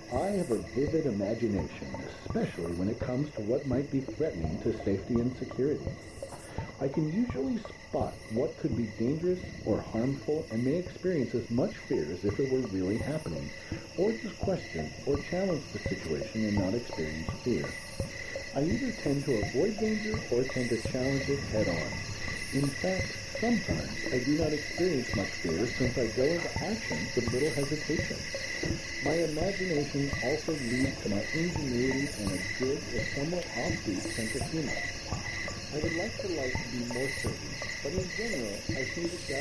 I have a vivid imagination, especially when it comes to what might be threatening to safety and security. I can usually spot what could be dangerous or harmful and may experience as much fear as if it were really happening, or just question or challenge the situation and not experience fear. I either tend to avoid danger or tend to challenge it head on. In fact, sometimes I do not experience much fear since I go into action with little hesitation. My imagination also leads to my ingenuity and a good, if somewhat offbeat sense of humor. I would like for life to be more certain, but in general, I think that